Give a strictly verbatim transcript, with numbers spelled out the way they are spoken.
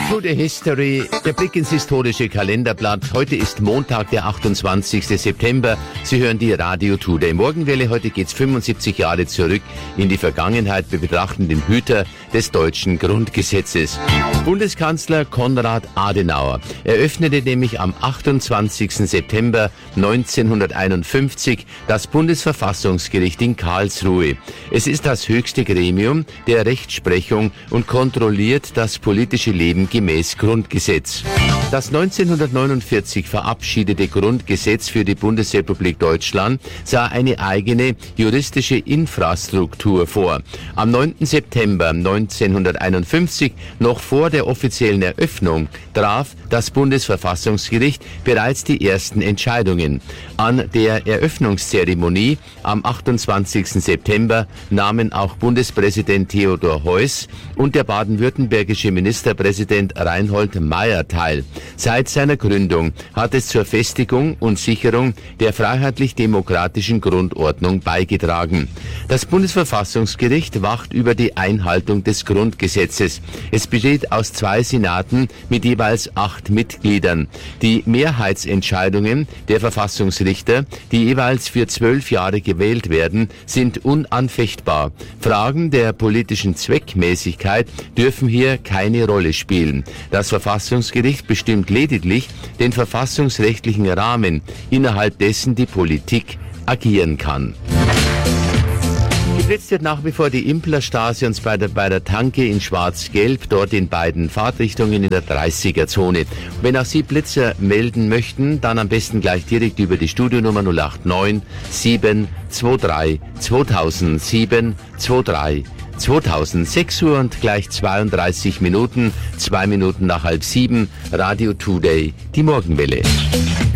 Today History, der Blick ins historische Kalenderblatt. Heute ist Montag, der achtundzwanzigste September. Sie hören die Radio Today Morgenwelle. Heute geht's fünfundsiebzig Jahre zurück in die Vergangenheit. Wir betrachten den Hüter des deutschen Grundgesetzes. Bundeskanzler Konrad Adenauer eröffnete nämlich am achtundzwanzigsten September neunzehnhunderteinundfünfzig das Bundesverfassungsgericht in Karlsruhe. Es ist das höchste Gremium der Rechtsprechung und kontrolliert das politische Leben gemäß Grundgesetz. Das neunzehnhundertneunundvierzig verabschiedete Grundgesetz für die Bundesrepublik Deutschland sah eine eigene juristische Infrastruktur vor. Am neunten September neunzehnhunderteinundfünfzig, noch vor der offiziellen Eröffnung, traf das Bundesverfassungsgericht bereits die ersten Entscheidungen. An der Eröffnungszeremonie am achtundzwanzigsten September nahmen auch Bundespräsident Theodor Heuss und der baden-württembergische Ministerpräsident Reinhold Maier teil. Seit seiner Gründung hat es zur Festigung und Sicherung der freiheitlich-demokratischen Grundordnung beigetragen. Das Bundesverfassungsgericht wacht über die Einhaltung des Grundgesetzes. Es besteht aus zwei Senaten mit jeweils acht Mitgliedern. Die Mehrheitsentscheidungen der Verfassungsrichter, die jeweils für zwölf Jahre gewählt werden, sind unanfechtbar. Fragen der politischen Zweckmäßigkeit dürfen hier keine Rolle spielen. Das Verfassungsgericht bestimmt lediglich den verfassungsrechtlichen Rahmen, innerhalb dessen die Politik agieren kann. Geblitzt wird nach wie vor die Implerstraße und bei der, bei der Tanke in Schwarz-Gelb, dort in beiden Fahrtrichtungen in der dreißiger-Zone. Wenn auch Sie Blitzer melden möchten, dann am besten gleich direkt über die Studionummer null acht neun sieben zwei drei zweitausend sieben zwei drei zweitausend. sechs Uhr und gleich zweiunddreißig Minuten, zwei Minuten nach halb sieben, Radio Today, die Morgenwelle.